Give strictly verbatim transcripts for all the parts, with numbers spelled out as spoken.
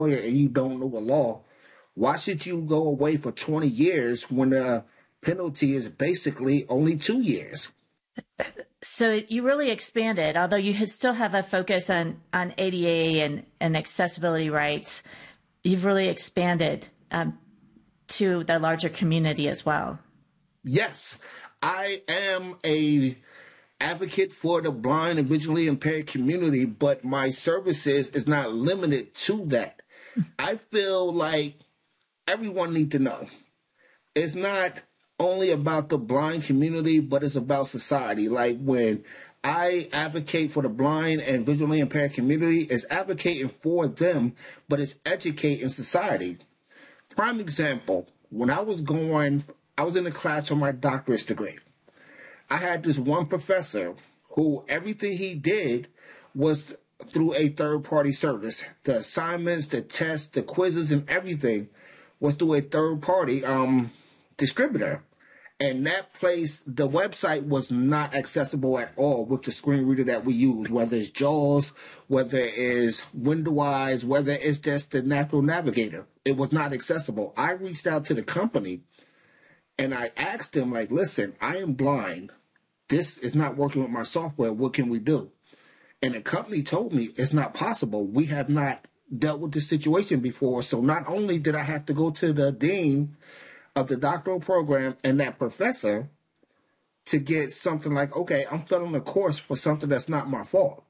lawyer and you don't know the law, why should you go away for twenty years when the penalty is basically only two years? So you really expanded, although you still have a focus on, on A D A and, and accessibility rights, you've really expanded um, to the larger community as well. Yes, I am a advocate for the blind and visually impaired community, but my services is not limited to that. I feel like everyone needs to know. It's not only about the blind community, but it's about society. Like when I advocate for the blind and visually impaired community, it's advocating for them, but it's educating society. Prime example, when I was going, I was in a class for my doctorate degree. I had this one professor who everything he did was through a third-party service. The assignments, the tests, the quizzes, and everything was through a third-party um, distributor. And that place, the website was not accessible at all with the screen reader that we use, whether it's JAWS, whether it's Windows, whether it's just the natural navigator. It was not accessible. I reached out to the company and I asked them, like, listen, I am blind. This is not working with my software. What can we do? And the company told me it's not possible. We have not dealt with this situation before. So not only did I have to go to the dean of the doctoral program and that professor to get something like, okay, I'm filling a course for something that's not my fault.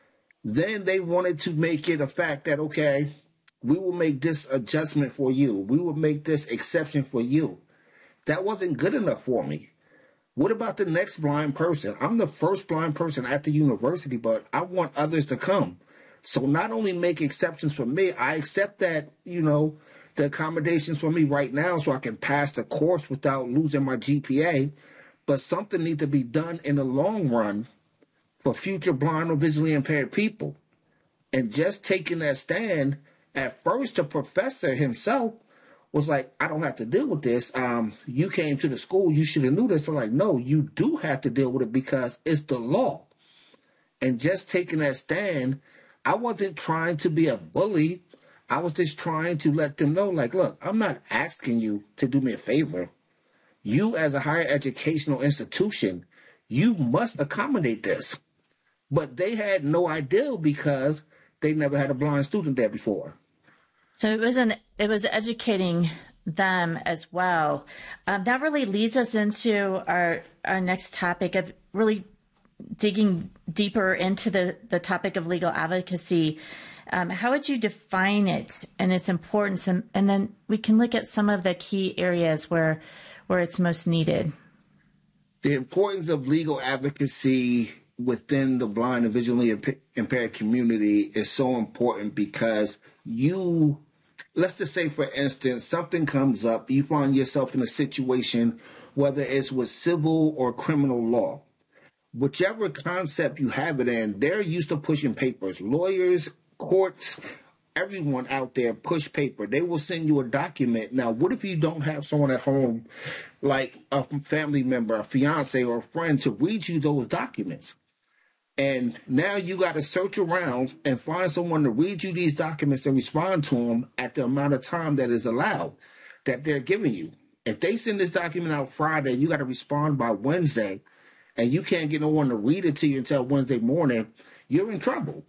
Then they wanted to make it a fact that, okay, we will make this adjustment for you. We will make this exception for you. That wasn't good enough for me. What about the next blind person? I'm the first blind person at the university, but I want others to come. So not only make exceptions for me, I accept that, you know, the accommodations for me right now so I can pass the course without losing my G P A, but something needs to be done in the long run for future blind or visually impaired people. And just taking that stand, at first the professor himself was like, I don't have to deal with this. Um, you came to the school, you should have knew this. I'm like, no, you do have to deal with it because it's the law. And just taking that stand, I wasn't trying to be a bully. I was just trying to let them know, like, look, I'm not asking you to do me a favor. You, as a higher educational institution, you must accommodate this. But they had no idea because they never had a blind student there before. So it was an it was educating them as well. Um, that really leads us into our our next topic of really digging deeper into the the topic of legal advocacy. Um, how would you define it and its importance? And, and then we can look at some of the key areas where where it's most needed. The importance of legal advocacy within the blind and visually imp- impaired community is so important because you, let's just say, for instance, something comes up, you find yourself in a situation, whether it's with civil or criminal law. Whichever concept you have it in, they're used to pushing papers. Lawyers, courts, everyone out there push paper. They will send you a document. Now, what if you don't have someone at home, like a family member, a fiance, or a friend to read you those documents? And now you got to search around and find someone to read you these documents and respond to them at the amount of time that is allowed that they're giving you. If they send this document out Friday, you got to respond by Wednesday, and you can't get no one to read it to you until Wednesday morning, you're in trouble.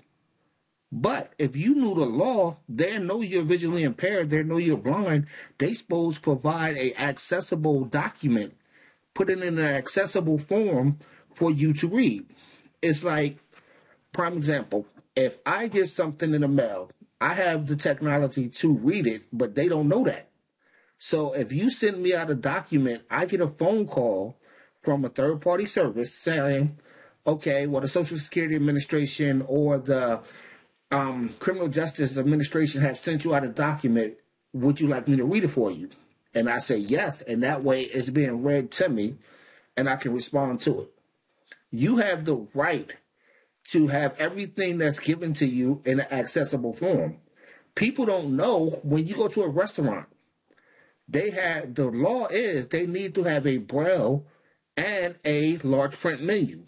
But if you knew the law, they know you're visually impaired, they know you're blind, they supposed to provide a accessible document, put it in an accessible form for you to read. It's like, prime example, if I get something in the mail, I have the technology to read it, but they don't know that. So if you send me out a document, I get a phone call from a third-party service saying, okay, well, the Social Security Administration or the um, Criminal Justice Administration have sent you out a document. Would you like me to read it for you? And I say yes, and that way it's being read to me, and I can respond to it. You have the right to have everything that's given to you in an accessible form. People don't know when you go to a restaurant, they have, the law is they need to have a braille and a large print menu.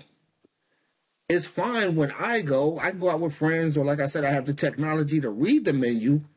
It's fine when I go, I can go out with friends, or like I said, I have the technology to read the menu,